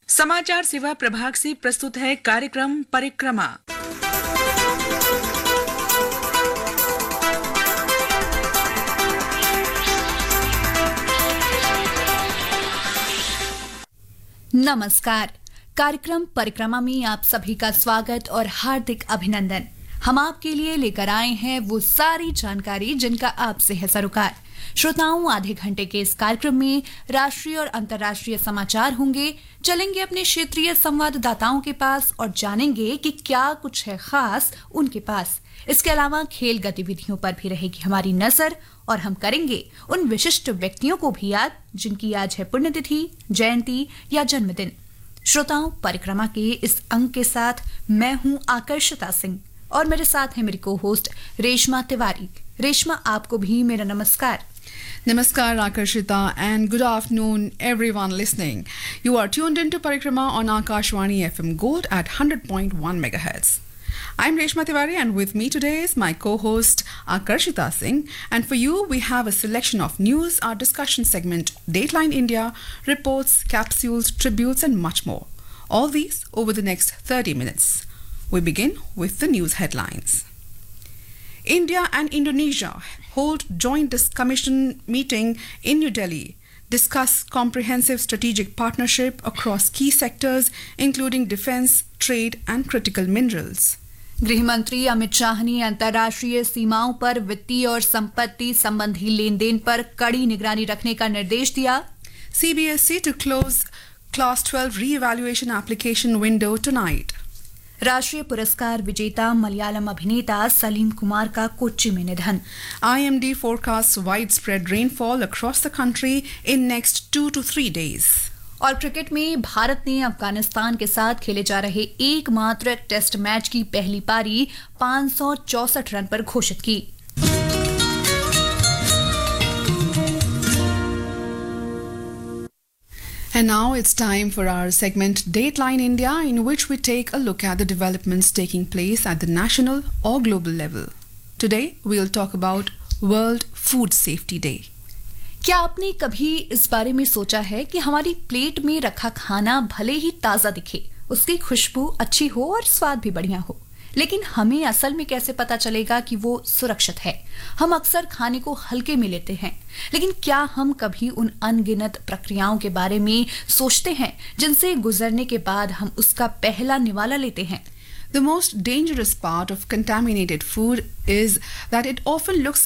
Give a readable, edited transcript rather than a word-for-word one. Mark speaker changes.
Speaker 1: समाचार सेवा प्रभाग से प्रस्तुत है कार्यक्रम परिक्रमा।
Speaker 2: नमस्कार। कार्यक्रम परिक्रमा में आप सभी का स्वागत और हार्दिक अभिनंदन। हम आपके लिए लेकर आए हैं वो सारी जानकारी जिनका आपसे है सरोकार। श्रोताओं, आधे घंटे के इस कार्यक्रम में राष्ट्रीय और अंतर्राष्ट्रीय समाचार होंगे। चलेंगे अपने क्षेत्रीय संवाददाताओं के पास और जानेंगे कि क्या कुछ है खास उनके पास। इसके अलावा खेल गतिविधियों पर भी रहेगी हमारी नजर और हम करेंगे उन विशिष्ट व्यक्तियों को भी याद जिनकी आज है पुण्यतिथि, जयंती या जन्मदिन। श्रोताओं, परिक्रमा के इस अंक के साथ मैं हूं आकर्षिता सिंह और मेरे साथ है मेरी को होस्ट रेशमा तिवारी। रेशमा, आपको भी मेरा नमस्कार।
Speaker 3: Namaskar Akarshita and good afternoon everyone listening. You are tuned into Parikrama on Akashwani FM Gold at 100.1 MHz. I'm Reshma Tiwari and with me today is my co-host Akarshita Singh, and for you we have a selection of news, our discussion segment, Dateline India, reports, capsules, tributes and much more. All these over the next 30 minutes. We begin with the news headlines. India and Indonesia hold joint commission meeting in New Delhi, discuss comprehensive strategic partnership across key sectors including defense, trade and critical minerals.
Speaker 2: गृह मंत्री अमित शाह ने अंतर्राष्ट्रीय सीमाओं पर वित्तीय और संपत्ति संबंधी लेन देन पर कड़ी निगरानी रखने का निर्देश दिया।
Speaker 3: CBSE to close Class 12 re-evaluation application window tonight.
Speaker 2: राष्ट्रीय पुरस्कार विजेता मलयालम अभिनेता सलीम कुमार का कोच्चि में निधन।
Speaker 3: IMD forecasts widespread rainfall across the country in next 2 to 3 days.
Speaker 2: और क्रिकेट में भारत ने अफगानिस्तान के साथ खेले जा रहे एकमात्र टेस्ट मैच की पहली पारी 564 रन पर घोषित की।
Speaker 3: And now it's time for our segment Dateline India, in which we take a look at the developments taking place at the national or global level. Today we'll talk about World Food Safety Day.
Speaker 2: क्या आपने कभी इस बारे में सोचा है कि हमारी प्लेट में रखा खाना भले ही ताजा दिखे, उसकी खुशबू अच्छी हो और स्वाद भी बढ़िया हो, लेकिन हमें असल में कैसे पता चलेगा कि वो सुरक्षित है? हम अक्सर खाने को हल्के में लेते हैं, लेकिन क्या हम कभी उन अनगिनत प्रक्रियाओं के बारे में सोचते हैं जिनसे गुजरने के बाद हम उसका पहला निवाला लेते हैं?
Speaker 3: The most dangerous part of contaminated food is that it often looks